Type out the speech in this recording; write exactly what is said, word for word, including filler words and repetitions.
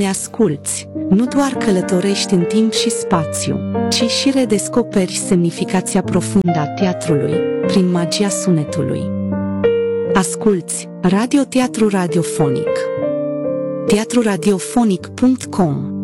ne asculți, nu doar călătorești în timp și spațiu, ci și redescoperi semnificația profundă a teatrului, prin magia sunetului. Asculți Radio Teatru Radiofonic. teatru radiofonic punct com